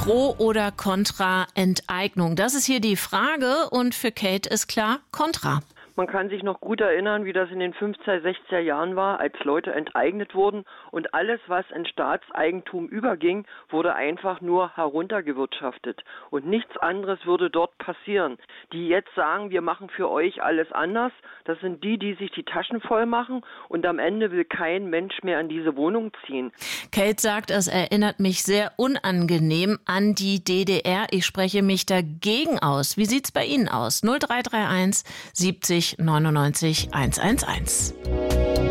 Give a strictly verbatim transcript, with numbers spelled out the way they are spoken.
Pro oder Contra Enteignung? Das ist hier die Frage und für Kate ist klar, Contra. Man kann sich noch gut erinnern, wie das in den fünfziger, sechziger Jahren war, als Leute enteignet wurden und alles, was in Staatseigentum überging, wurde einfach nur heruntergewirtschaftet. Und nichts anderes würde dort passieren. Die jetzt sagen, wir machen für euch alles anders, das sind die, die sich die Taschen voll machen und am Ende will kein Mensch mehr in diese Wohnung ziehen. Kate sagt, es erinnert mich sehr unangenehm an die D D R. Ich spreche mich dagegen aus. Wie sieht's bei Ihnen aus? null drei drei eins siebzig neunundneunzig hundertelf.